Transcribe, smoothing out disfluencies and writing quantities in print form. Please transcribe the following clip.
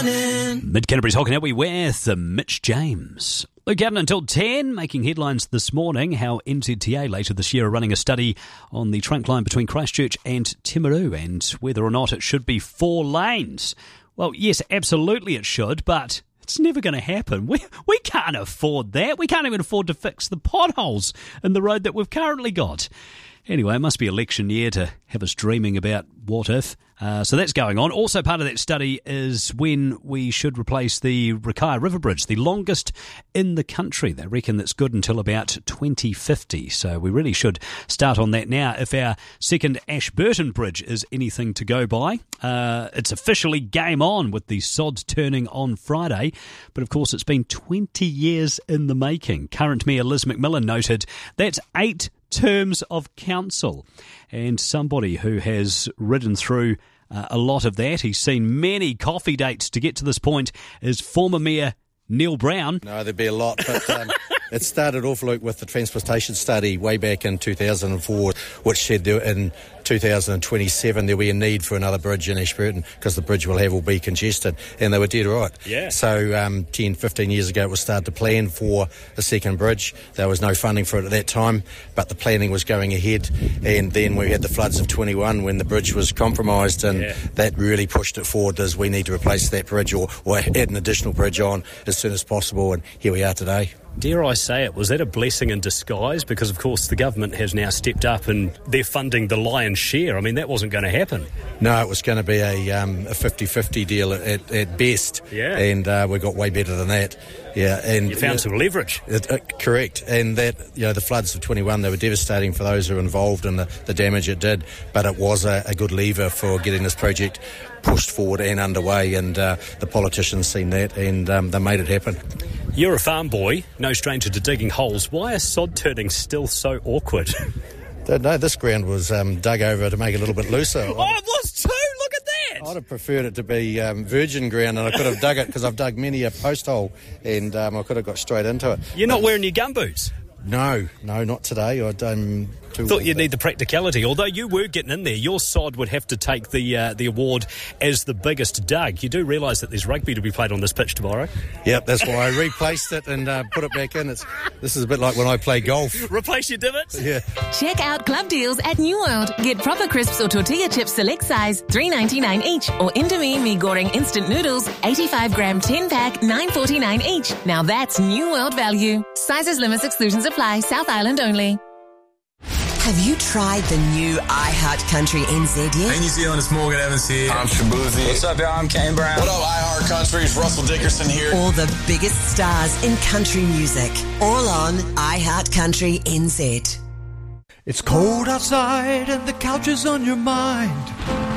Mid Canterbury's Hockey Now, we with Mitch James. Look out until 10, making headlines this morning, how NZTA later this year are running a study on the trunk line between Christchurch and Timaru and whether or not it should be 4 lanes. Well, yes, absolutely it should, but it's never going to happen. We can't afford that. We can't even afford to fix the potholes in the road that we've currently got. Anyway, it must be election year to have us dreaming about what if. So that's going on. Also part of that study is when we should replace the Rakaia River Bridge, the longest in the country. They reckon that's good until about 2050. So we really should start on that now. If our second Ashburton Bridge is anything to go by, it's officially game on with the sods turning on Friday. But of course, it's been 20 years in the making. Current Mayor Liz McMillan noted that's 8 terms of council, and somebody who has ridden through a lot of that, he's seen many coffee dates to get to this point, is former Mayor Neil Brown. No, there'd be a lot, but it started off, Luke, with the transportation study way back in 2004, which said there, in 2027 there'll be a need for another bridge in Ashburton because the bridge will be congested, and they were dead right. Yeah. So 10, 15 years ago it was started to plan for a second bridge. There was no funding for it at that time, but the planning was going ahead, and then we had the floods of 21 when the bridge was compromised, and that really pushed it forward as we need to replace that bridge or add an additional bridge on as soon as possible, and here we are today. Dare I say it, was that a blessing in disguise? Because, of course, the government has now stepped up and they're funding the lion's share. I mean, that wasn't going to happen. No, it was going to be a 50-50 deal at best. Yeah. And we got way better than that. Yeah, and you found some leverage. Correct. And that, the floods of 21, they were devastating for those who were involved and the damage it did. But it was a good lever for getting this project pushed forward and underway. And the politicians seen that, and they made it happen. You're a farm boy, no stranger to digging holes. Why are sod turning still so awkward? No, this ground was dug over to make it a little bit looser. Oh, it was too! Look at that! I'd have preferred it to be virgin ground, and I could have dug it because I've dug many a post hole, and I could have got straight into it. You're not wearing your gumboots? No, not today. Thought you'd need the practicality. Although you were getting in there, your sod would have to take the award as the biggest dug. You do realise that there's rugby to be played on this pitch tomorrow? Yep, that's why I replaced it and put it back in. This is a bit like when I play golf. Replace your divots? Yeah. Check out club deals at New World. Get proper crisps or tortilla chips select size, $3.99 each, or Indomie mee goreng instant noodles, 85-gram 10-pack, $9.49 each. Now that's New World value. Sizes, limits, exclusions apply. South Island only. Have you tried the new iHeart Country NZ yet? Hey, New Zealand, it's Morgan Evans here. I'm Shabuzi. What's up, y'all? I'm Kane Brown. What up, iHeart Country? It's Russell Dickerson here. All the biggest stars in country music. All on iHeart Country NZ. It's cold outside and the couch is on your mind.